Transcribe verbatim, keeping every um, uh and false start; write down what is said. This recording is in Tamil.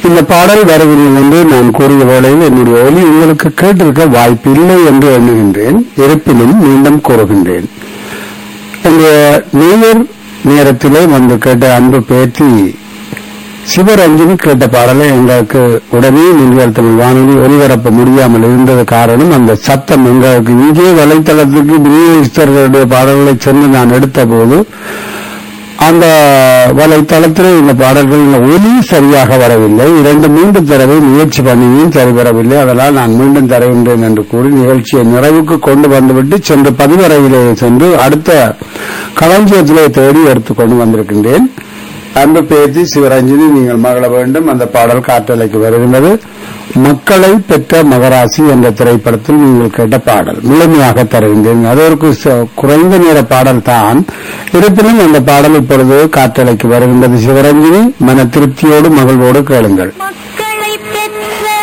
இந்த பாடல் வருகிறது என்று நான் கூறிய வேளையில் என்னுடைய ஒலி உங்களுக்கு கேட்டிருக்க வாய்ப்பு இல்லை என்று எண்ணுகின்றேன். இருப்பினும் மீண்டும் கூறுகின்றேன். இந்த நேயர் நேரத்திலே வந்து கேட்ட அன்பு பேத்தி சிவரஞ்சனி கேட்ட பாடலை எங்களுக்கு உடனே நீங்கள் தமிழ் வானொலி ஒலிபரப்ப முடியாமல் இருந்தது காரணம் அந்த சத்தம் எங்களுக்கு இங்கே வலைத்தளத்துக்கு விநியோகிஸ்தர்களுடைய பாடல்களை சென்று நான் எடுத்த போது அந்த வலைத்தளத்தில் இந்த பாடல்கள் ஒலி சரியாக வரவில்லை. இரண்டு மூன்று தடவை முயற்சி பண்ணியும் சரிவரவில்லை. அதனால் நான் மீண்டும் தருகின்றேன் என்று கூறி நிகழ்ச்சியை நிறைவுக்கு கொண்டு வந்துவிட்டு சென்று பதிவறையிலே சென்று அடுத்த களஞ்சியத்திலே தேடி எடுத்துக்கொண்டு வந்திருக்கின்றேன். அன்பு பேத்தி சிவரஞ்சனி, நீங்கள் மகள வேண்டும். அந்த பாடல் காற்றலைக்கு வருகின்றது. மக்களை பெற்ற மகராசி என்ற திரைப்படத்தில் நீங்கள் கேட்ட பாடல் முழுமையாக தருகின்றேன். அது ஒரு குறைந்த நேர பாடல் தான். இருப்பினும் அந்த பாடல் இப்பொழுது காற்றலைக்கு வருகின்றது. சிவரஞ்சனி, மன திருப்தியோடு மகிழ்வோடு கேளுங்கள். மக்களை பெற்ற